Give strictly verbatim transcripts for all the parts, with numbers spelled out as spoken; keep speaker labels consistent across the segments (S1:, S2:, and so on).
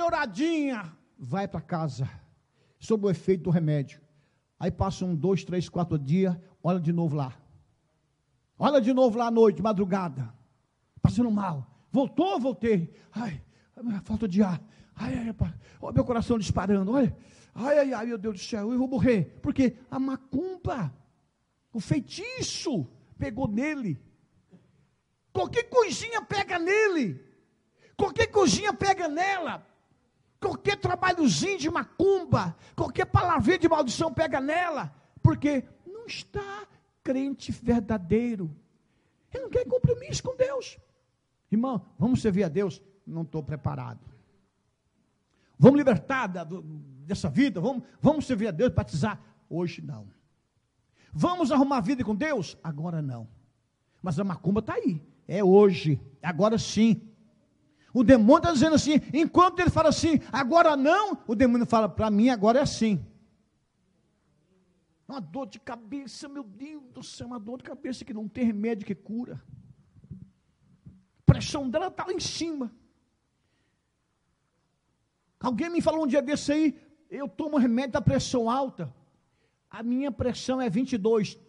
S1: melhoradinha, vai para casa, sob o efeito do remédio. Aí passa um, dois, três, quatro dias, olha de novo lá. Olha de novo lá à noite, madrugada, passando mal. Voltou, voltei. Ai, falta de ar. Ai, ai, ai, olha meu coração disparando. Olha, ai, ai, ai, meu Deus do céu, eu vou morrer. Porque a macumba, o feitiço, pegou nele. Qualquer coisinha pega nele. Qualquer coisinha pega nela. Qualquer trabalhozinho de macumba, qualquer palavrinha de maldição pega nela. Porque não está crente verdadeiro. Ele não quer compromisso com Deus. Irmão, vamos servir a Deus? Não estou preparado. Vamos libertar da, do, dessa vida? Vamos, vamos servir a Deus, batizar? Hoje não. Vamos arrumar a vida com Deus? Agora não. Mas a macumba está aí. É hoje. Agora sim. O demônio está dizendo assim, enquanto ele fala assim, agora não, o demônio fala, para mim agora é assim. Uma dor de cabeça, meu Deus do céu, uma dor de cabeça que não tem remédio que cura. A pressão dela está lá em cima. Alguém me falou um dia desse aí, eu tomo remédio da pressão alta, a minha pressão é vinte e dois.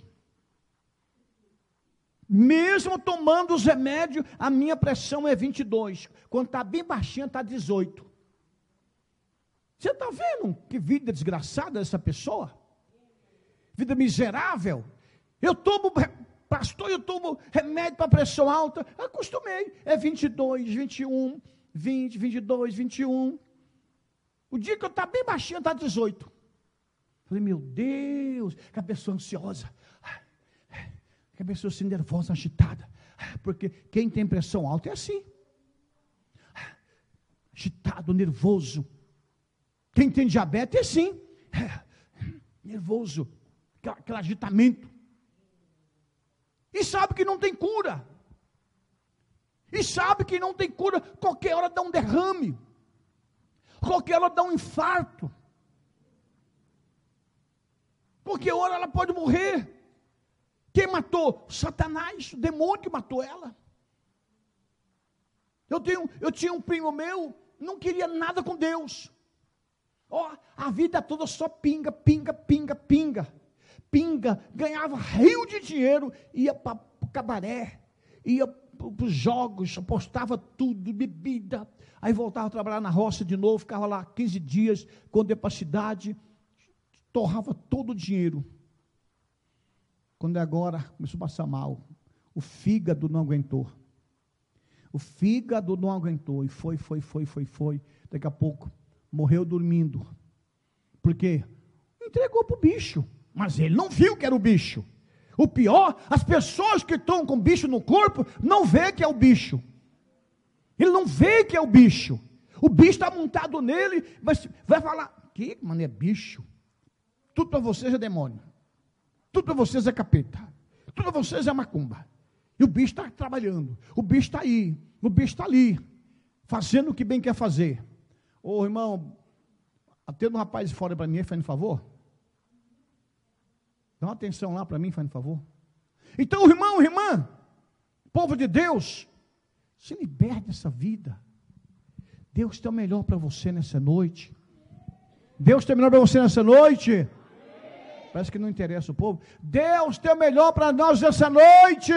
S1: Mesmo tomando os remédios, a minha pressão é vinte e dois. Quando está bem baixinha, está dezoito. Você está vendo que vida desgraçada dessa pessoa? Vida miserável. Eu tomo, pastor, eu tomo remédio para pressão alta. Acostumei. É vinte e dois, vinte e um, vinte, vinte e dois, vinte e um. O dia que eu estava bem baixinha, está dezoito. Falei, meu Deus, que a pessoa ansiosa. Que a pessoa assim nervosa, agitada. Porque quem tem pressão alta é assim. Agitado, nervoso. Quem tem diabetes é assim. Nervoso. Aquele agitamento. E sabe que não tem cura. E sabe que não tem cura. Qualquer hora dá um derrame. Qualquer hora dá um infarto. Qualquer hora ela pode morrer. Quem matou? Satanás, o demônio que matou ela. Eu, tenho, eu tinha um primo meu, não queria nada com Deus. Ó, a vida toda só pinga, pinga, pinga, pinga. Pinga, ganhava rio de dinheiro, ia para o cabaré, ia para os jogos, apostava tudo, bebida. Aí voltava a trabalhar na roça de novo, ficava lá quinze dias, quando ia para a cidade, torrava todo o dinheiro. Quando é agora, começou a passar mal. O fígado não aguentou. O fígado não aguentou. E foi, foi, foi, foi, foi. Daqui a pouco, morreu dormindo. Por quê? Entregou para o bicho. Mas ele não viu que era o bicho. O pior, as pessoas que estão com bicho no corpo, não vê que é o bicho. Ele não vê que é o bicho. O bicho está montado nele, mas vai falar, que mano é bicho? Tudo para vocês é demônio. Tudo para vocês é capeta. Tudo para vocês é macumba. E o bicho está trabalhando. O bicho está aí. O bicho está ali. Fazendo o que bem quer fazer. Ô irmão, atendo um rapaz fora para mim, faz um favor. Dá uma atenção lá para mim, faz um favor. Então, irmão, irmã, povo de Deus, se liberte dessa vida. Deus tem o melhor para você nessa noite. Deus tem o melhor para você nessa noite. Parece que não interessa o povo. Deus tem o melhor para nós essa noite.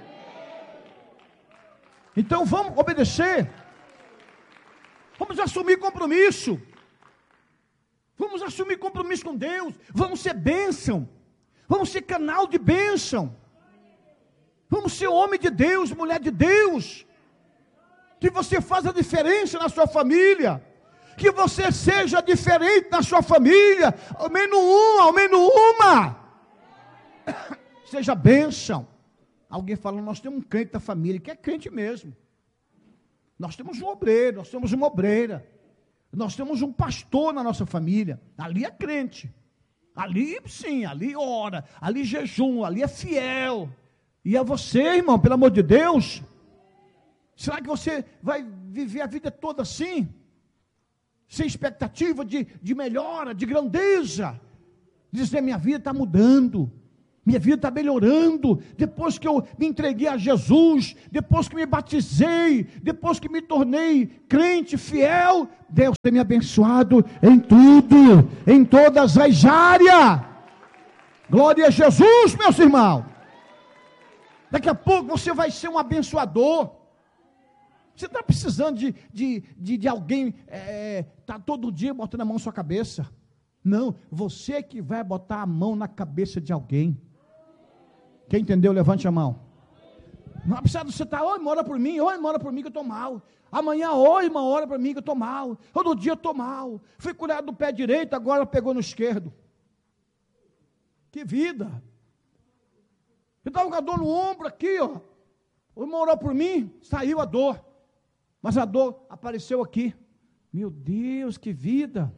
S1: Então vamos obedecer. Vamos assumir compromisso. Vamos assumir compromisso com Deus. Vamos ser bênção. Vamos ser canal de bênção. Vamos ser homem de Deus, mulher de Deus. Que você faça a diferença na sua família. Que você seja diferente na sua família, ao menos um, ao menos uma, seja bênção. Alguém fala, nós temos um crente da família, que é crente mesmo, nós temos um obreiro, nós temos uma obreira, nós temos um pastor na nossa família, ali é crente, ali sim, ali ora, ali jejum, ali é fiel, e é você, irmão, pelo amor de Deus, será que você vai viver a vida toda assim? Sem expectativa de, de melhora, de grandeza. Dizer, minha vida está mudando. Minha vida está melhorando, depois que eu me entreguei a Jesus, depois que me batizei, depois que me tornei crente fiel, Deus tem me abençoado em tudo, em todas as áreas. Glória a Jesus, meus irmãos. Daqui a pouco você vai ser um abençoador. Você está precisando de, de, de, de alguém, é, tá todo dia botando a mão na sua cabeça. Não, você que vai botar a mão na cabeça de alguém. Quem entendeu, levante a mão. Não precisa você estar, oi, ora por mim, oi, ora por mim que eu estou mal. Amanhã, oi, irmã, ora por mim que eu estou mal. Todo dia eu estou mal. Fui curado do pé direito, agora pegou no esquerdo. Que vida. Eu estava com a dor no ombro aqui, ó. O irmão orou por mim, saiu a dor. Mas a dor apareceu aqui. Meu Deus, que vida.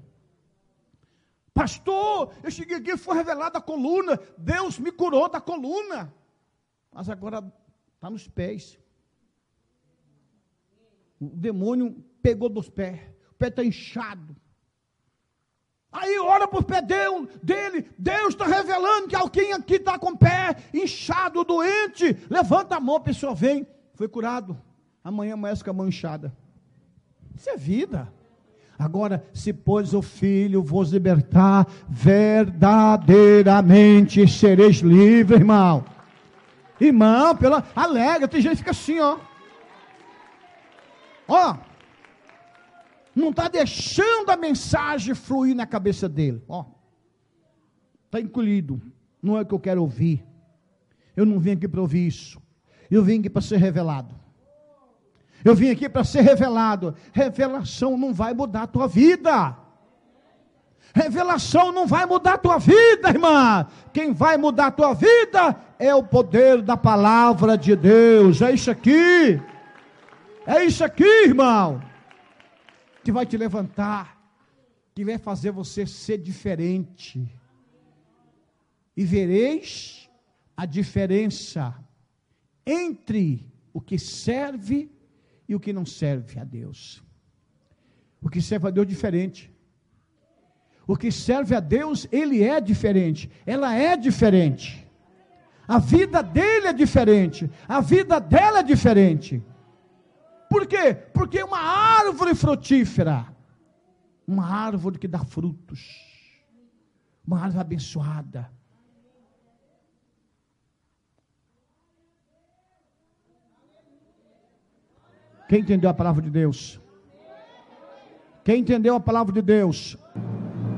S1: Pastor, eu cheguei aqui e foi revelada a coluna. Deus me curou da coluna. Mas agora está nos pés. O demônio pegou dos pés. O pé está inchado. Aí ora para o pé dele. Deus está revelando que alguém aqui está com o pé inchado, doente. Levanta a mão, a pessoa vem. Foi curado. Amanhã amanhece com a mão inchada. Isso é vida. Agora, se pois o Filho vos libertar, verdadeiramente sereis livres, irmão. Irmão, pela alegre, tem gente que fica assim, ó. Ó. Não está deixando a mensagem fluir na cabeça dele. Ó. Está encolhido. Não é o que eu quero ouvir. Eu não vim aqui para ouvir isso. Eu vim aqui para ser revelado. Eu vim aqui para ser revelado. Revelação não vai mudar a tua vida. Revelação não vai mudar a tua vida, irmã. Quem vai mudar a tua vida é o poder da palavra de Deus. É isso aqui. É isso aqui, irmão. Que vai te levantar. Que vai fazer você ser diferente. E vereis a diferença entre o que serve e o que não serve a Deus. O que serve a Deus é diferente. O que serve a Deus, ele é diferente. Ela é diferente. A vida dele é diferente. A vida dela é diferente. Por quê? Porque é uma árvore frutífera. Uma árvore que dá frutos. Uma árvore abençoada. Quem entendeu a palavra de Deus? Quem entendeu a palavra de Deus?